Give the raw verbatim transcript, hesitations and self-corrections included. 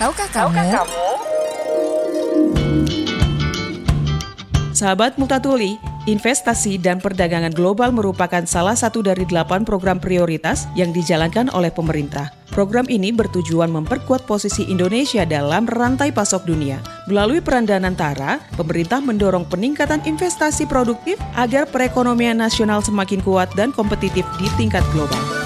Tahukah kamu? Tahukah kamu? Sahabat Multatuli, investasi dan perdagangan global merupakan salah satu dari delapan program prioritas yang dijalankan oleh pemerintah. Program ini bertujuan memperkuat posisi Indonesia dalam rantai pasok dunia. Melalui peran Danantara, pemerintah mendorong peningkatan investasi produktif agar perekonomian nasional semakin kuat dan kompetitif di tingkat global.